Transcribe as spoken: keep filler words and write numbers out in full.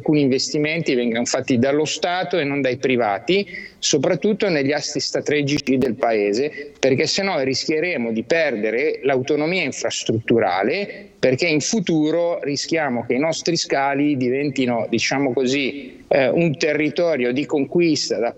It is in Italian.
alcuni investimenti vengano fatti dallo Stato e non dai privati, soprattutto negli assi strategici del Paese, perché sennò rischieremo di perdere l'autonomia infrastrutturale, perché in futuro rischiamo che i nostri scali diventino, diciamo così, eh, un territorio di conquista da